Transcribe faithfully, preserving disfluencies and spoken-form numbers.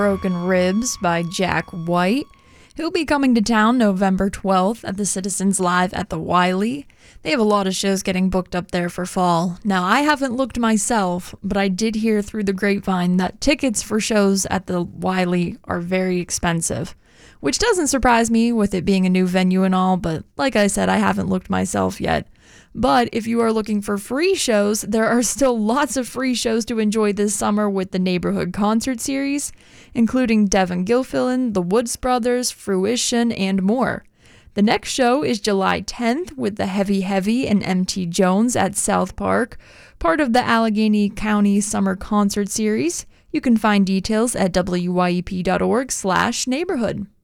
Broken Ribs by Jack White. He'll be coming to town November twelfth at the Citizens Live at the Wiley. They have a lot of shows getting booked up there for fall. Now, I haven't looked myself, but I did hear through the grapevine that tickets for shows at the Wiley are very expensive, which doesn't surprise me with it being a new venue and all, but like I said, I haven't looked myself yet. But if you are looking for free shows, there are still lots of free shows to enjoy this summer with the Neighborhood Concert Series, including Devin Gilfillan, the Woods Brothers, Fruition, and more. The next show is July tenth with the Heavy Heavy and M T Jones at South Park, part of the Allegheny County Summer Concert Series. You can find details at W Y E P dot org slash neighborhood.